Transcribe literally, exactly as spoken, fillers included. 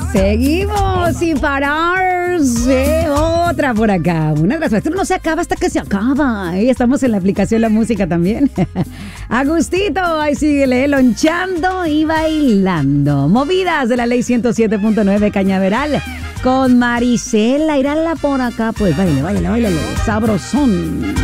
Seguimos sin parar. Sí, otra por acá. Una de las veces no se acaba hasta que se acaba. Y estamos en la aplicación La Música también. Agustito, ahí síguele, lonchando y bailando. Movidas de la ley ciento siete punto nueve Cañaveral. Con Marisela, irala por acá. Pues baile, baile, baile, sabrosón.